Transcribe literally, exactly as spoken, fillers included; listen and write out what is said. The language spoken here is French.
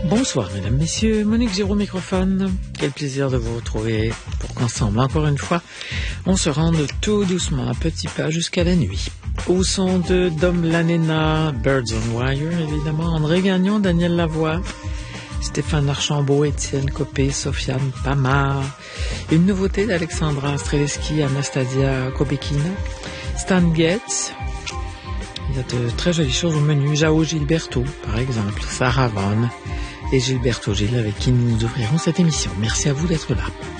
Bonsoir mesdames, messieurs, Monique Giraud au microphone. Quel plaisir de vous retrouver pour qu'ensemble, encore une fois, on se rende tout doucement, à petits pas jusqu'à la nuit. Au son de Dom Lanena, Birds on Wire évidemment, André Gagnon, Daniel Lavoie, Stéphane Archambault, Étienne Copé, Sofiane Pamar, une nouveauté d'Alexandra Streleski, Anastasia Kobekina, Stan Getz. Il y a de très jolies choses au menu. Jao Gilberto, par exemple, Sarah Vaughan et Gilberto Gil avec qui nous ouvrirons cette émission. Merci à vous d'être là.